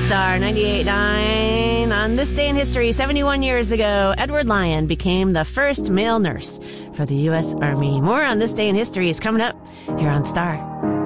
Star 98.9. On this day in history, 71 years ago, Edward Lyon became the first male nurse for the U.S. Army. More on this day in history is coming up here on Star.